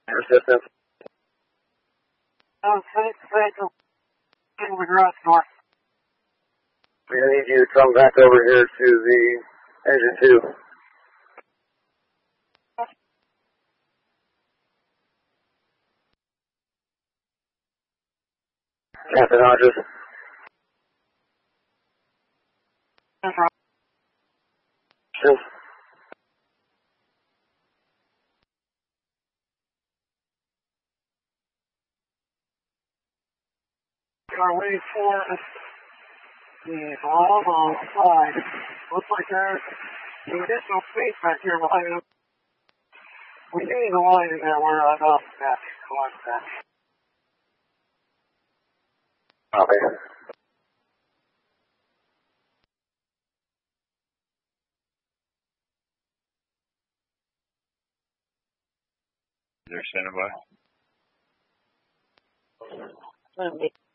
Resistance. In the garage door. I need you to come back over here to the engine 2. Captain Hodges. Yes. Are waiting for the Bravo side. Looks like there's some additional space back here behind them. We see the line in there where I'm off back. Copy. They're standing by.